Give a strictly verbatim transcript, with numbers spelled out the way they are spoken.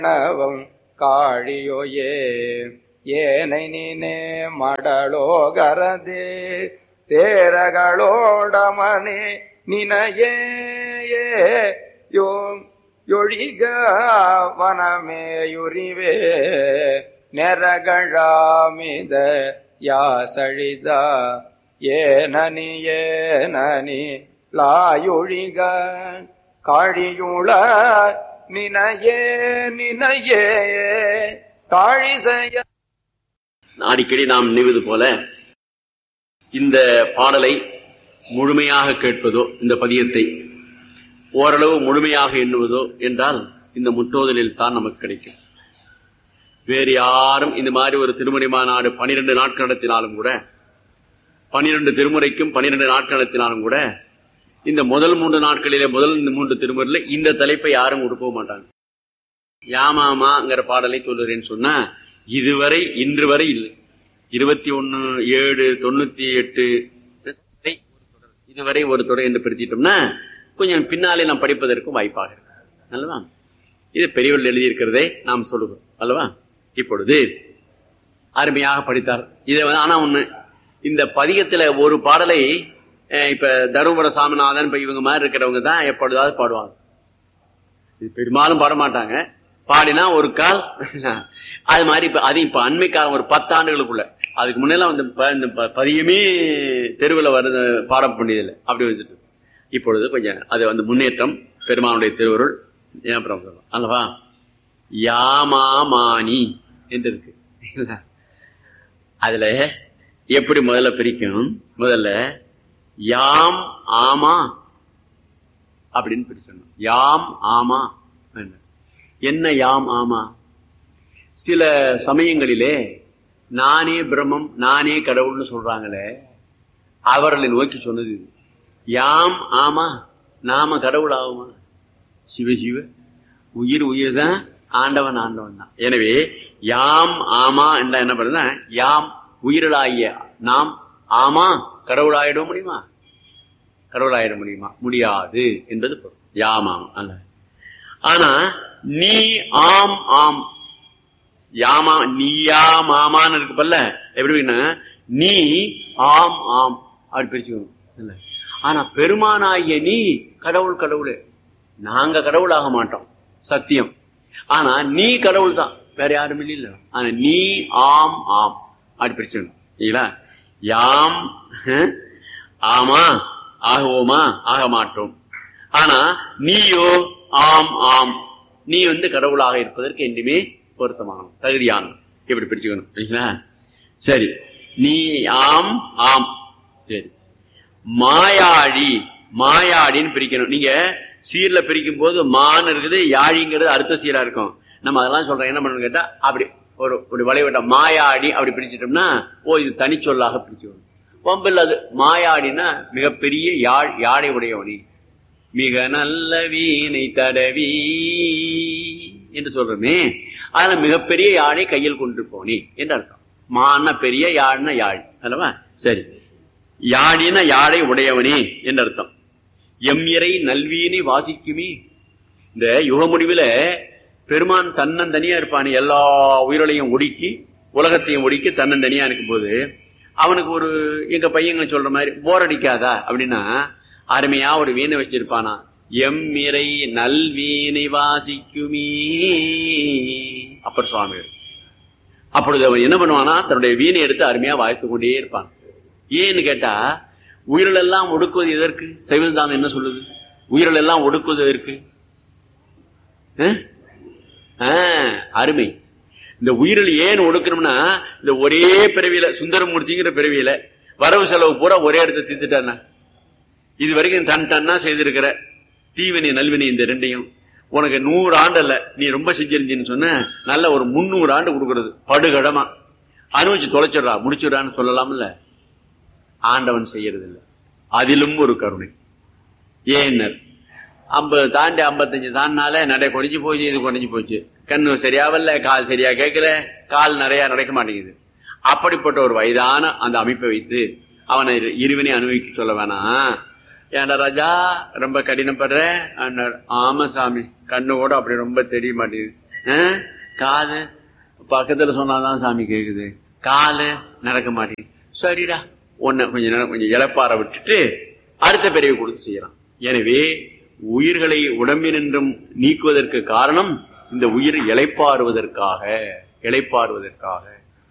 காழியோயே ஏனை நீனே மடலோகரதே தேரகளோடமனே நினையே யோ யொழிக வனமேயுரிவே நெரகழாமித யாசழித ஏனனி ஏனனி லாயொழிக காழியுள நினையே நினையே தாழிசைய. அடிக்கடி நாம் நினைவது போல இந்த பாடலை முழுமையாக கேட்பதோ, இந்த பதியத்தை ஓரளவு முழுமையாக எண்ணுவதோ என்றால் இந்த முற்றோதலில் தான் நமக்கு கிடைக்கும். வேறு யாரும் இந்த மாதிரி ஒரு திருமுறை மாநாடு பனிரெண்டு நாட்கள் நடத்தினாலும் கூட, பனிரெண்டு திருமுறைக்கும் பனிரெண்டு நாட்கள் நடத்தினாலும் கூட, இந்த முதல் மூன்று நாட்களிலே முதல் மூன்று திருமுறையில இந்த தலைப்பை யாரும் கொடுக்க மாட்டாங்க. யாமாமாங்கிற பாடலை சொல்லுறேன்னு சொன்னா இதுவரை இன்று வரை இல்லை. இருபத்தி ஒன்னு ஏழு தொண்ணூத்தி எட்டு இதுவரை ஒரு தொடர் என்று பிரித்திட்டோம்னா கொஞ்சம் பின்னாலே நாம் படிப்பதற்கும் வாய்ப்பாக இருக்கு அல்லவா. இது பெரியவர்கள் எழுதியிருக்கிறதே நாம் சொல்லுகிறோம் அல்லவா. இப்பொழுது அருமையாக படித்தார் இதை. ஆனா ஒண்ணு, இந்த பதிகத்துல ஒரு பாடலை இப்ப தருமபுர சாமிநாதன் இப்ப இவங்க மாதிரி இருக்கிறவங்க தான் எப்பொழுதாவது பாடுவாங்க. இது பெரும்பாலும் பாட மாட்டாங்க. பாடினா ஒரு கால் அது மாதிரி. இப்ப அது இப்ப அண்மை காலம் ஒரு பத்து ஆண்டுகளுக்குள்ள, அதுக்கு முன்னெல்லாம் வந்து பதியமே தெருவில் வருது பாட வேண்டியதில்லை. அப்படி வந்துட்டு இப்பொழுது கொஞ்சம் அது வந்து முன்னேற்றம். பெருமானுடைய திருவருள் அல்லவா. யாமாமானி என்று இருக்கு. அதுல எப்படி முதல்ல பிரிக்கும்? முதல்ல யாம் ஆமா அப்படின்னு பிரிச்சணும். யாம் ஆமா என்ன? யாம் ஆமா. சில சமயங்களிலே நானே பிரம்மம் நானே கடவுள்னு சொல்றாங்களே, அவர்களை நோக்கி சொன்னது இது. யாம் ஆமா, நாம கடவுள் ஆகுமா? சிவ சிவ, உயிர் உயிர் தான், ஆண்டவன் ஆண்டவன் தான். எனவே யாம் ஆமா என்ற என்ன பண்ணுறா, யாம் உயிரலாகிய நாம் ஆமா கடவுளாயிட முடியுமா? கடவுளாயிட முடியுமா? முடியாது என்பது யாமாம் அல்ல. ஆனா நீ ஆம் ஆம், யாமா நீயா மாமான்னு இருக்கு பல்ல. எப்படின்னா நீ ஆம் ஆம் அப்படி பிரிச்சுக்கணும் இல்ல. ஆனா பெருமானாகிய நீ கடவுள் கடவுளே, நாங்க கடவுள் ஆக மாட்டோம் சத்தியம். ஆனா நீ கடவுள் தான், வேற யாரும் இல்ல. ஆனா நீ ஆம் ஆம் அப்படி பிரிச்சுக்கணும் இல்லைங்களா. யாம் ஆமா ஆகுவோமா? ஆக மாட்டோம். ஆனா நீயோ ஆம் ஆம், நீ வந்து கடவுளாக இருப்பதற்கு என்றுமே பொருத்தமான தகுதியான. எப்படி பிரிச்சுக்கணும் சரிங்களா. சரி, நீ ஆம் ஆம். சரி, மாயாடி மாயாடின்னு பிரிக்கணும். நீங்க சீர்ல பிரிக்கும் போது மான் இருக்குது, யாழிங்கிறது அடுத்த சீரா இருக்கும். நம்ம அதெல்லாம் சொல்றோம். என்ன பண்ணணும் கேட்டா அப்படி ஒரு ஒரு வளைவட்ட மாயாடி அப்படி பிரிச்சுட்டோம்னா ஓ இது தனிச்சொல்லாக பிரிச்சுக்கணும். பொம்பில் அது மாயாடினா மிகப்பெரிய யாழ், யாழை உடையவனி, மிக நல்ல வீணை தடவி என்று சொல்றோமே, அதனால மிகப்பெரிய யாழை கையில் கொண்டு போனி என்று அர்த்தம். மான பெரிய, யாழ்னா யாழ் அல்லவா. சரி, யாழின யாழை உடையவனே என்று அர்த்தம். எம் இறை நல்வீனை வாசிக்குமே. இந்த யுக முடிவுல பெருமான் தன்னன் தனியா இருப்பான். எல்லா உயிர்களையும் ஒடுக்கி உலகத்தையும் ஒடுக்கி தன்னன் தனியா இருக்கும் போது அவனுக்கு ஒரு, எங்க பையங்க சொல்ற மாதிரி போர் அடிக்காதா அப்படின்னா அருமையா ஒரு வீணை வச்சிருப்பானா. எம் இறை நல்வீனை வாசிக்குமே அப்பர் சுவாமிகள். அப்பொழுது அவன் என்ன பண்ணுவானா, தன்னுடைய வீணை எடுத்து அருமையா வாய்த்து கொண்டே இருப்பான். ஏன்னு கேட்டா உயிர்கள் எல்லாம் ஒடுக்குவது எதற்கு? சைவசித்தாந்தம் என்ன சொல்லுது? உயிர்கள் எல்லாம் ஒடுக்குவது எதற்கு? அருமை. இந்த உயிரில் ஏன் ஒடுக்கணும்னா, இந்த ஒரே பிறவியில சுந்தரமூர்த்திங்கிற பிறவியில வரவு செலவு பூரா ஒரே இடத்தை தீர்த்துட்டானா. இது வரைக்கும் தன் தன்னா செய்திருக்கிற தீவினை நல்வினை இந்த ரெண்டையும் உனக்கு நூறு ஆண்டு அல்ல, நீ ரொம்ப செஞ்சிருந்தீன்னு சொன்ன நல்ல ஒரு முன்னூறு ஆண்டு கொடுக்கறது படுகடமா அனுபவிச்சு தொலைச்சிடறா முடிச்சுடான்னு சொல்லலாம்ல. ஆண்டவன் செய்யறது இல்லை. அதிலும் ஒரு கருணை. ஏன்னர் ஐம்பது தாண்டி ஐம்பத்தஞ்சு தாண்டினால நடை குறைஞ்சு போச்சு, இது குறைஞ்சு போச்சு, கண்ணு சரியாவல்ல, கால் சரியா கேட்கல, கால் நிறைய நடக்க மாட்டேங்குது. அப்படிப்பட்ட ஒரு வயதான அந்த அமைப்பை வைத்து அவனை இருவினை அனுபவிக்க சொல்ல வேணாம். ஏன்டா ராஜா ரொம்ப கடினப்படுற? ஆமா சாமி, கண்ணு கூட அப்படி ரொம்ப தெரிய மாட்டேங்குது. காது பக்கத்துல சொன்னாதான் சாமி கேக்குது, காலு நடக்க மாட்டேங்குது. சரிடா, ஒன்னு கொஞ்ச நேரம் கொஞ்சம் இழப்பார விட்டுட்டு அடுத்த பிறவி கொடுத்து செய்யலாம். எனவே உயிர்களை உடம்பினின்றும் நீக்குவதற்கு காரணம் இந்த உயிர் இளைப்பாறுவதற்காக இளைப்பாறுவதற்காக